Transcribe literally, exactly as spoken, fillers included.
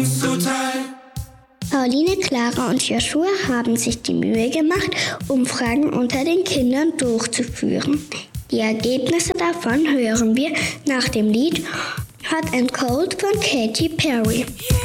uns zuteil. Pauline, Clara und Joshua haben sich die Mühe gemacht, Umfragen unter den Kindern durchzuführen. Die Ergebnisse davon hören wir nach dem Lied Hot and Cold von Katy Perry.